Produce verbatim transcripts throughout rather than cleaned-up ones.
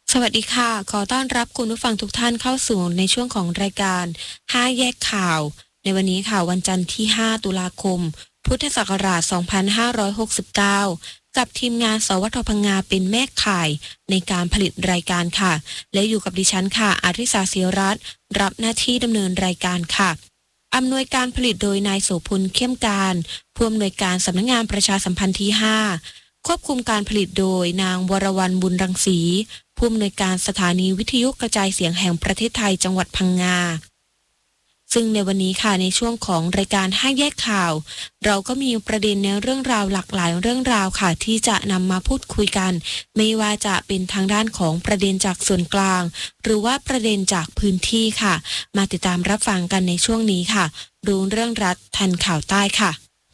สวัสดีค่ะขอต้อนรับคุณผู้ฟังทุกท่านเข้าสู่ในช่วงของรายการห้าแยกข่าวในวันนี้ค่ะวันจันทร์ที่ห้าตุลาคมพุทธศักราชสองพันห้าร้อยหกสิบเก้ากับทีมงานสวทพังงาเป็นแม่ข่ายในการผลิตรายการค่ะและอยู่กับดิฉันค่ะอาริสาศิรัตน์รับหน้าที่ดำเนินรายการค่ะอำนวยการผลิตโดยนายโสพลเข้มการผู้อำนวยการสำนักงานประชาสัมพันธ์ที่ห้าควบคุมการผลิตโดยนางวรวรรณบุญรังสีผู้อำนวยการสถานีวิทยุกระจายเสียงแห่งประเทศไทยจังหวัดพังงาซึ่งในวันนี้ค่ะในช่วงของรายการห้าแยกข่าวเราก็มีประเด็นในเรื่องราวหลากหลายเรื่องราวค่ะที่จะนำมาพูดคุยกันไม่ว่าจะเป็นทางด้านของประเด็นจากส่วนกลางหรือว่าประเด็นจากพื้นที่ค่ะมาติดตามรับฟังกันในช่วงนี้ค่ะรู้เรื่องรัฐทันข่าวใต้ค่ะ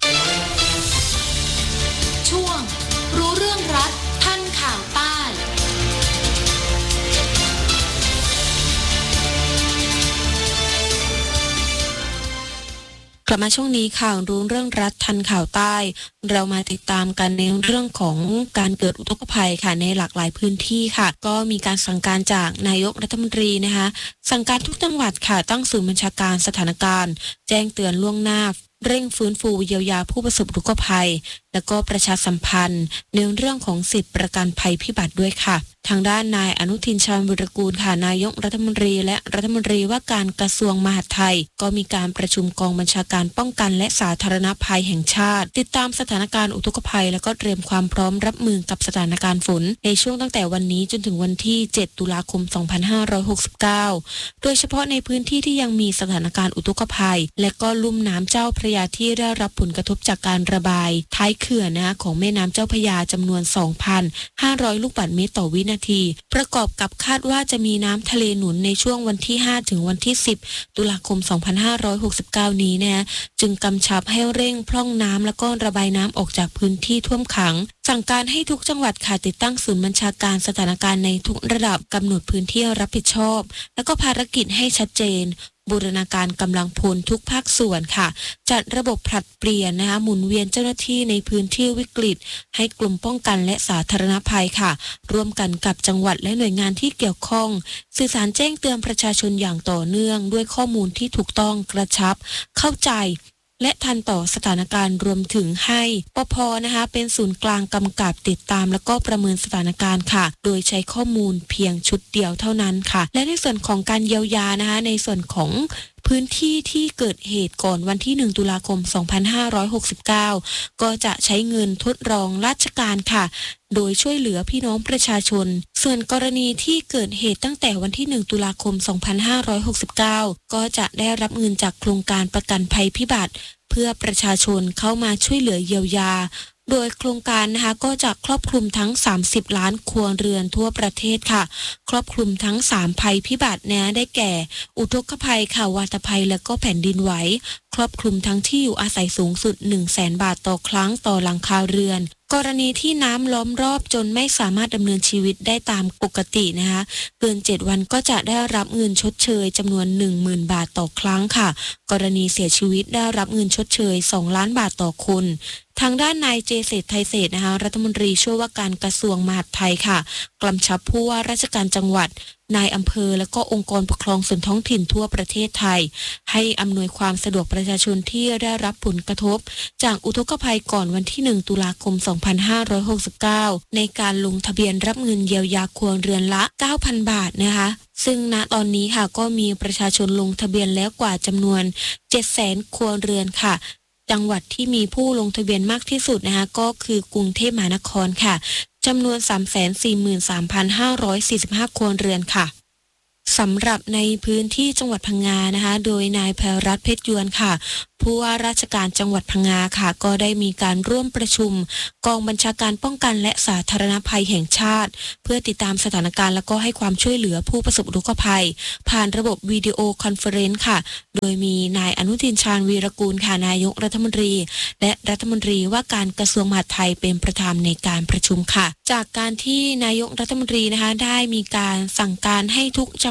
ช่วงรู้เรื่องรัฐทันข่าวใต้กลับมาช่วงนี้ค่ะรู้เรื่องรัฐทันข่าวใต้เรามาติดตามกันในเรื่องของการเกิดอุทกภัยค่ะในหลากหลายพื้นที่ค่ะก็มีการสั่งการจากนายกรัฐมนตรีนะคะสั่งการทุกจังหวัดค่ะตั้งศูนย์บัญชาการสถานการณ์แจ้งเตือนล่วงหน้าเร่งฟื้นฟูเยียวยาผู้ประสบอุทกภัยและก็ประชาสัมพันธ์ในเรื่องของสิทธิประกันภัยพิบัติด้วยค่ะทางด้านนายอนุทินชาญวิรากูลค่ะนายกรัฐมนตรีและรัฐมนตรีว่าการกระทรวงมหาดไทยก็มีการประชุมกองบัญชาการป้องกันและสาธารณภัยแห่งชาติติดตามสถานการณ์อุทกภัยและก็เตรียมความพร้อมรับมือกับสถานการณ์ฝนในช่วงตั้งแต่วันนี้จนถึงวันที่เจ็ดตุลาคมสองพันห้าร้อยหกสิบเก้าโดยเฉพาะในพื้นที่ที่ยังมีสถานการณ์อุทกภัยและก็ลุ่มน้ำเจ้าพระยาที่ได้รับผลกระทบจากการระบายท้ายเขื่อนนะของแม่น้ำเจ้าพระยาจำนวน สองพันห้าร้อย ลูกบาศก์เมตรต่อวินาทีประกอบกับคาดว่าจะมีน้ำทะเลหนุนในช่วงวันที่ห้าถึงวันที่สิบตุลาคมสองพันห้าร้อยหกสิบเก้านี้นะจึงกำชับให้เร่งพร่องน้ำแล้วก็ระบายน้ำออกจากพื้นที่ท่วมขังสั่งการให้ทุกจังหวัดค่ะติดตั้งศูนย์บัญชาการสถานการณ์ในทุกระดับกำหนดพื้นที่รับผิดชอบแล้วก็ภารกิจให้ชัดเจนบูรณาการกำลังพลทุกภาคส่วนค่ะจัดระบบผลัดเปลี่ยนนะคะหมุนเวียนเจ้าหน้าที่ในพื้นที่วิกฤตให้กลุ่มป้องกันและสาธารณภัยค่ะร่วมกันกับจังหวัดและหน่วยงานที่เกี่ยวข้องสื่อสารแจ้งเตือนประชาชนอย่างต่อเนื่องด้วยข้อมูลที่ถูกต้องกระชับเข้าใจและทันต่อสถานการณ์รวมถึงให้ปภ.นะคะเป็นศูนย์กลางกำกับติดตามแล้วก็ประเมินสถานการณ์ค่ะโดยใช้ข้อมูลเพียงชุดเดียวเท่านั้นค่ะและในส่วนของการเยียวยานะคะในส่วนของพื้นที่ที่เกิดเหตุก่อนวันที่หนึ่งตุลาคมสองพันห้าร้อยหกสิบเก้าก็จะใช้เงินทดลองราชการค่ะโดยช่วยเหลือพี่น้องประชาชนส่วนกรณีที่เกิดเหตุตั้งแต่วันที่หนึ่งตุลาคมสองพันห้าร้อยหกสิบเก้าก็จะได้รับเงินจากโครงการประกันภัยพิบัติเพื่อประชาชนเข้ามาช่วยเหลือเยียวยาโดยโครงการนะคะก็จะครอบคลุมทั้งสามสิบล้านครัวเรือนทั่วประเทศค่ะครอบคลุมทั้งสามภัยพิบัตินะได้แก่อุทกภัยค่ะวาตภัยและก็แผ่นดินไหวครอบคลุมทั้งที่อยู่อาศัยสูงสุด หนึ่งแสน บาทต่อครั้งต่อหลังคาเรือนกรณีที่น้ำล้อมรอบจนไม่สามารถดำเนินชีวิตได้ตามปกตินะคะเกินเจ็ดวันก็จะได้รับเงินชดเชยจำนวน หนึ่งหมื่น บาทต่อครั้งค่ะกรณีเสียชีวิตได้รับเงินชดเชยสองล้านบาทต่อคนทางด้านนายเจเศรษฐ์ไทยเศรษฐ์นะคะรัฐมนตรีช่วยว่าการกระทรวงมหาดไทยค่ะกำชับผู้ว่าราชการจังหวัดนายอำเภอและก็องค์กรปกครองส่วนท้องถิ่นทั่วประเทศไทยให้อำนวยความสะดวกประชาชนที่ได้รับผลกระทบจากอุทกภัยก่อนวันที่หนึ่งตุลาคมสองพันห้าร้อยหกสิบเก้าในการลงทะเบียนรับเงินเยียวยาครัวเรือนละ เก้าพัน บาทนะคะซึ่งณตอนนี้ค่ะก็มีประชาชนลงทะเบียนแล้วกว่าจำนวน เจ็ดแสน ครัวเรือนค่ะจังหวัดที่มีผู้ลงทะเบียนมากที่สุดนะคะก็คือกรุงเทพมหานครค่ะจำนวน สามแสนสี่หมื่นสามพันห้าร้อยสี่สิบห้า ครัวเรือนค่ะสำหรับในพื้นที่จังหวัดพังงานะคะโดยนายแพรรัตน์เพชรยวนค่ะผู้ว่าราชการจังหวัดพังงาค่ะก็ได้มีการร่วมประชุมกองบัญชาการป้องกันและสาธารณภัยแห่งชาติเพื่อติดตามสถานการณ์และก็ให้ความช่วยเหลือผู้ประสบอุทกภัยผ่านระบบวิดีโอคอนเฟอเรนซ์ค่ะโดยมีนายอนุทินชาญวีรกูลค่ะนายกรัฐมนตรีและรัฐมนตรีว่าการกระทรวงมหาดไทยเป็นประธานในการประชุมค่ะจากการที่นายกรัฐมนตรีนะคะได้มีการสั่งการให้ทุกจังหวัด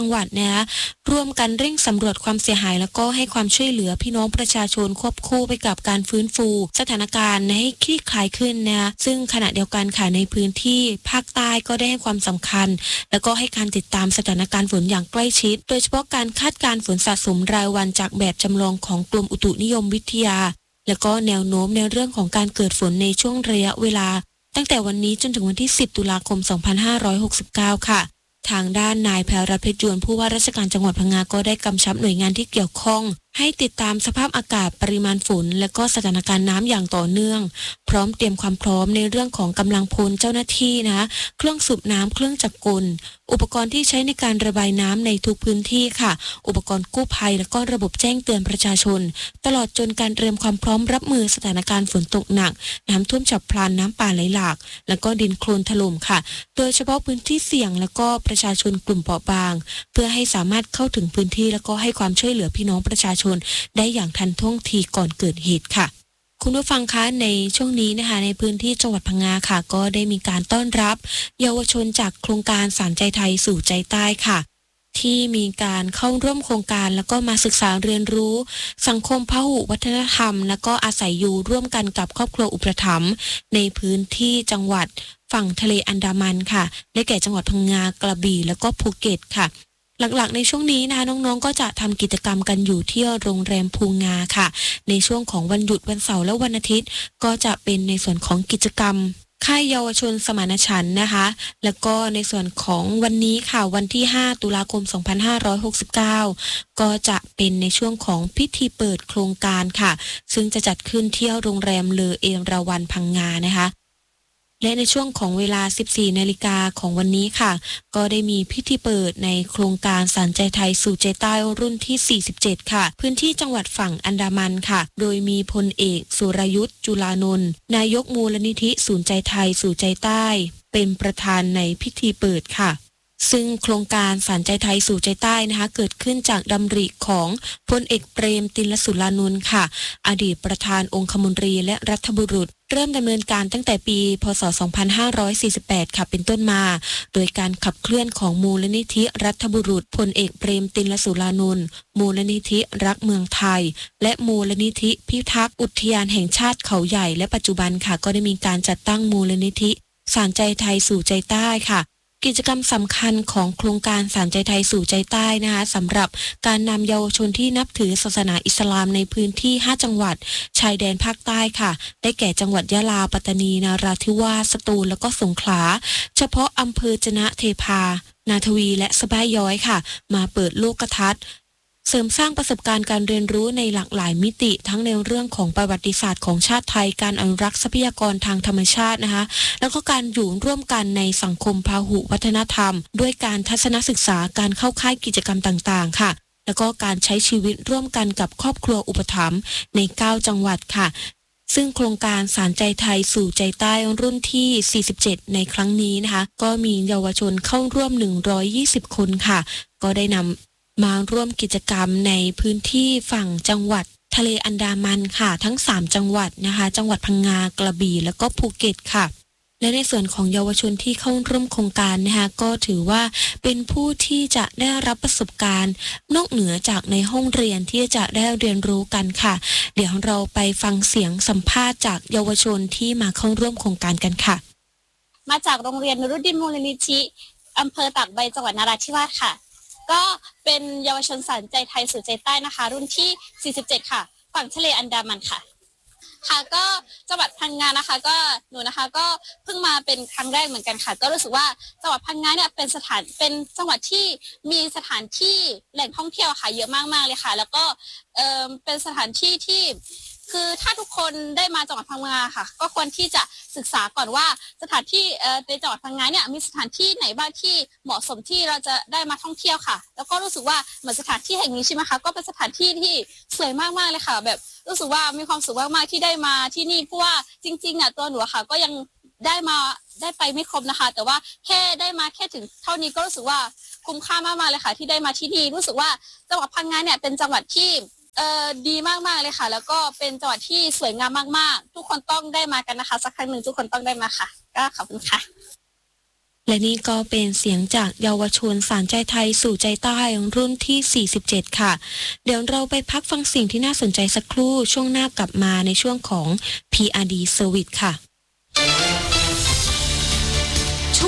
หวัดนะคะร่วมกันเร่งสำรวจความเสียหายแล้วก็ให้ความช่วยเหลือพี่น้องประชาชนควบคู่ไปกับการฟื้นฟูสถานการณ์ให้คลี่คลายขึ้นนะคะซึ่งขณะเดียวกันค่ะในพื้นที่ภาคใต้ก็ได้ให้ความสำคัญแล้วก็ให้การติดตามสถานการณ์ฝนอย่างใกล้ชิดโดยเฉพาะการคาดการณ์ฝนสะสมรายวันจากแบบจำลองของกรมอุตุนิยมวิทยาแล้วก็แนวโน้มในเรื่องของการเกิดฝนในช่วงระยะเวลาตั้งแต่วันนี้จนถึงวันที่สิบตุลาคมสองพันห้าร้อยหกสิบเก้าค่ะทางด้านนายแพรรัตน์เพชรยวนผู้ว่าราชการจังหวัดพังงาก็ได้กำชับหน่วยงานที่เกี่ยวข้องให้ติดตามสภาพอากาศปริมาณฝนและก็สถานการณ์น้ำอย่างต่อเนื่องพร้อมเตรียมความพร้อมในเรื่องของกำลังพลเจ้าหน้าที่นะเครื่องสูบน้ำเครื่องจักรกลอุปกรณ์ที่ใช้ในการระบายน้ำในทุกพื้นที่ค่ะอุปกรณ์กู้ภัยและก็ระบบแจ้งเตือนประชาชนตลอดจนการเตรียมความพร้อมรับมือสถานการณ์ฝนตกหนักน้ำท่วมฉับพลันน้ำป่าไหลหลากแล้วก็ดินโคลนถล่มค่ะโดยเฉพาะพื้นที่เสี่ยงแล้วก็ประชาชนกลุ่มเปราะบางเพื่อให้สามารถเข้าถึงพื้นที่แล้วก็ให้ความช่วยเหลือพี่น้องประชาชนได้อย่างทันท่วงทีก่อนเกิดเหตุค่ะคุณผู้ฟังคะในช่วงนี้นะคะในพื้นที่จังหวัดพังงาค่ะก็ได้มีการต้อนรับเยาวชนจากโครงการสานใจไทยสู่ใจใต้ค่ะที่มีการเข้าร่วมโครงการแล้วก็มาศึกษาเรียนรู้สังคมพหุวัฒนธรรมแล้วก็อาศัยอยู่ร่วมกันกับครอบครัวอุปถัมภ์ในพื้นที่จังหวัดฝั่งทะเลอันดามันค่ะได้แก่จังหวัดพังงากระบี่แล้วก็ภูเก็ตค่ะหลักๆในช่วงนี้นะคะน้องๆก็จะทำกิจกรรมกันอยู่ที่โรงแรมภูงาค่ะในช่วงของวันหยุดวันเสาร์และวันอาทิตย์ก็จะเป็นในส่วนของกิจกรรมค่ายเยาวชนสมานฉันท์นะคะแล้วก็ในส่วนของวันนี้ค่ะวันที่ห้าตุลาคมสองพันห้าร้อยหกสิบเก้าก็จะเป็นในช่วงของพิธีเปิดโครงการค่ะซึ่งจะจัดขึ้นที่โรงแรมเลอเอราวัณพังงานะคะและในช่วงของเวลา สิบสี่นาฬิกาของวันนี้ค่ะก็ได้มีพิธีเปิดในโครงการสานใจไทยสู่ใจใต้รุ่นที่สี่สิบเจ็ดค่ะพื้นที่จังหวัดฝั่งอันดามันค่ะโดยมีพลเอกสุรยุทธจุลานนท์นายกมูลนิธิศูนย์ใจไทยสู่ใจใต้เป็นประธานในพิธีเปิดค่ะซึ่งโครงการสานใจไทยสู่ใจใต้นะคะเกิดขึ้นจากดำริของพลเอกเปรมติลสุรานนท์ค่ะอดีตประธานองคมนตรีและรัฐบุรุษเริ่มดำเนินการตั้งแต่ปีพ.ศ. สองพันห้าร้อยสี่สิบแปดค่ะเป็นต้นมาโดยการขับเคลื่อนของมูลนิธิรัฐบุรุษพลเอกเปรมติลสุรานนท์มูลนิธิรักเมืองไทยและมูลนิธิพิทักษ์อุทยานแห่งชาติเขาใหญ่และปัจจุบันค่ะก็ได้มีการจัดตั้งมูลนิธิสานใจไทยสู่ใจใต้ค่ะกิจกรรมสำคัญของโครงการสานใจไทยสู่ใจใต้นะคะสำหรับการนำเยาวชนที่นับถือศาสนาอิสลามในพื้นที่ห้าจังหวัดชายแดนภาคใต้ค่ะได้แก่จังหวัดยะลาปัตตานีนราธิวาสสตูลแล้วก็สงขลาเฉพาะอำเภอจะนะเทพานาทวีและสะบ้ายย้อยค่ะมาเปิดโลกทัศน์เสริมสร้างประสบการณ์การเรียนรู้ในหลากหลายมิติทั้งในเรื่องของประวัติศาสตร์ของชาติไทยการอนุรักษ์ทรัพยากรทางธรรมชาตินะคะแล้วก็การอยู่ร่วมกันในสังคมพหุวัฒนธรรมด้วยการทัศนศึกษาการเข้าค่ายกิจกรรมต่างๆค่ะแล้วก็การใช้ชีวิตร่วมกันกับครอบครัวอุปถัมภ์ในเก้าจังหวัดค่ะซึ่งโครงการสานใจไทยสู่ใจใต้รุ่นที่สี่สิบเจ็ดในครั้งนี้นะคะก็มีเยาวชนเข้าร่วมหนึ่งร้อยยี่สิบคนค่ะก็ได้นำมาร่วมกิจกรรมในพื้นที่ฝั่งจังหวัดทะเลอันดามันค่ะทั้งสามจังหวัดนะคะจังหวัดพังงากระบี่แล้วก็ภูเก็ตค่ะและในส่วนของเยาวชนที่เข้าร่วมโครงการนะคะก็ถือว่าเป็นผู้ที่จะได้รับประสบการณ์นอกเหนือจากในห้องเรียนที่จะได้เรียนรู้กันค่ะเดี๋ยวเราไปฟังเสียงสัมภาษณ์จากเยาวชนที่มาเข้าร่วมโครงการกันค่ะมาจากโรงเรียนนรุดินมูลนิธิอำเภอตากใบจังหวัดนราธิวาสค่ะก็เป็นเยาวชนสานใจไทยสู่ใจใต้นะคะรุ่นที่สี่สิบเจ็ดค่ะฝั่งทะเลอันดามันค่ะค่ะก็จังหวัดพังงานะคะก็หนูนะคะก็เพิ่งมาเป็นครั้งแรกเหมือนกันค่ะก็รู้สึกว่าจังหวัดพังงาเนี่ยเป็นสถานเป็นจังหวัดที่มีสถานที่แหล่งท่องเที่ยวค่ะเยอะมากๆเลยค่ะแล้วก็เออเป็นสถานที่ที่คือถ้าทุกคนได้มาจังหวัดพังงาค่ะก็ควรที่จะศึกษาก่อนว่าสถานที่ในจังหวัดพังงาเนี่ยมีสถานที่ไหนบ้างที่เหมาะสมที่เราจะได้มาท่องเที่ยวค่ะแล้วก็รู้สึกว่าเหมือนสถานที่แห่งนี้ใช่ไหมคะก็เป็นสถานที่ที่สวยมากๆเลยค่ะแบบรู้สึกว่ามีความสุขมากๆที่ได้มาที่นี่เพราะว่าจริงๆอ่ะตัวหนูค่ะก็ยังได้มาได้ไปไม่ครบนะคะแต่ว่าแค่ได้มาแค่ถึงเท่านี้ก็รู้สึกว่าคุ้มค่ามากๆเลยค่ะที่ได้มาที่นี่รู้สึกว่าจังหวัดพังงาเนี่ยเป็นจังหวัดที่เอ่อดีมากๆเลยค่ะแล้วก็เป็นจังหวัดที่สวยงามมากๆทุกคนต้องได้มากันนะคะสักครั้งหนึ่งทุกคนต้องได้มาค่ะก็ขอบคุณค่ะและนี่ก็เป็นเสียงจากเยาวชนสานใจไทยสู่ใจใต้รุ่นที่สี่สิบเจ็ดค่ะเดี๋ยวเราไปพักฟังสิ่งที่น่าสนใจสักครู่ช่วงหน้ากลับมาในช่วงของ พี อาร์ ดี Service ค่ะ